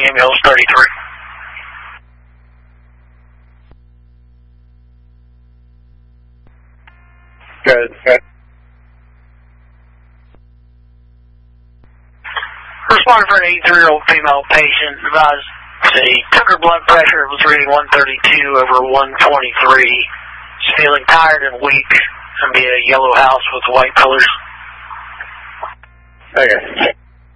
ambulance 33. Good. Responding for an 83-year-old female patient, advised she took her blood pressure, was reading 132 over 123. She's feeling tired and weak, and be a yellow house with white pillars. Okay.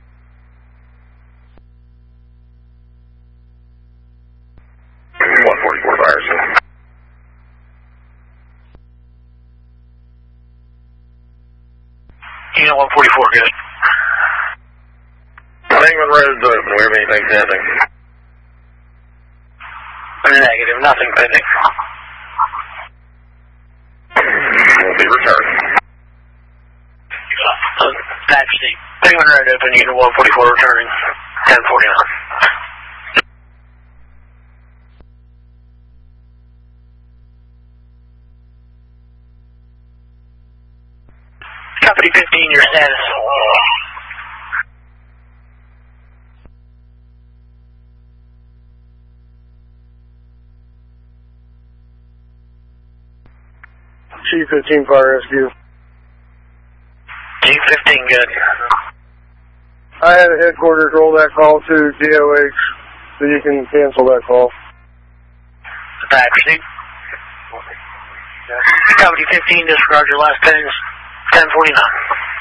Unit 144, good. England Road's open. We have anything pending? Negative, nothing pending. Will be returned. Actually, England Road open, Unit 144 returning 1049. Company 15, your status. G15 Fire Rescue. G15, good. I had a headquarters roll that call to DOH, so you can cancel that call. Accuracy. Company 15, disregard your last pins, 1049.